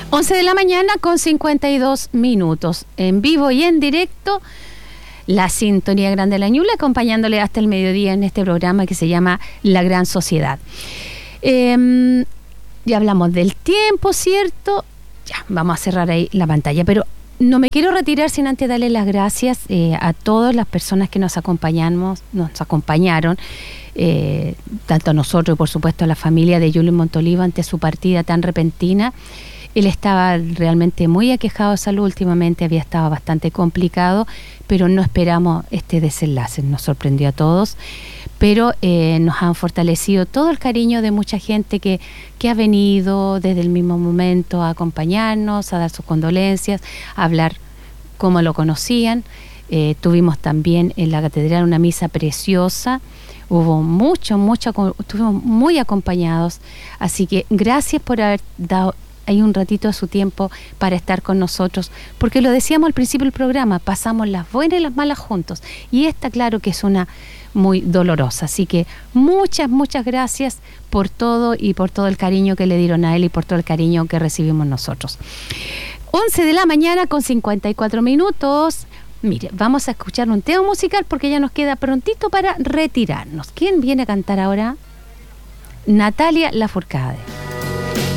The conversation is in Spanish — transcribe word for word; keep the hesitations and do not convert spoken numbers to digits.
once de la mañana con cincuenta y dos minutos, en vivo y en directo, la Sintonía Grande de la Ñuble, acompañándole hasta el mediodía en este programa que se llama La Gran Sociedad. Eh, ya hablamos del tiempo, ¿cierto? Ya, vamos a cerrar ahí la pantalla, pero no me quiero retirar sin antes darle las gracias eh, a todas las personas que nos acompañamos, nos acompañaron, eh, tanto a nosotros y por supuesto a la familia de Julio Montolivo ante su partida tan repentina. Él estaba realmente muy aquejado de salud últimamente, había estado bastante complicado, pero no esperamos este desenlace, nos sorprendió a todos, pero eh, nos han fortalecido todo el cariño de mucha gente que, que ha venido desde el mismo momento a acompañarnos, a dar sus condolencias, a hablar cómo lo conocían. Eh, tuvimos también en la catedral una misa preciosa, hubo mucho, mucho, estuvimos muy acompañados, así que gracias por haber dado hay un ratito de su tiempo para estar con nosotros, porque lo decíamos al principio del programa, pasamos las buenas y las malas juntos, y esta claro que es una muy dolorosa, así que muchas, muchas gracias por todo y por todo el cariño que le dieron a él y por todo el cariño que recibimos nosotros. once de la mañana con cincuenta y cuatro minutos, mire, vamos a escuchar un tema musical porque ya nos queda prontito para retirarnos. ¿Quién viene a cantar ahora? Natalia Lafourcade.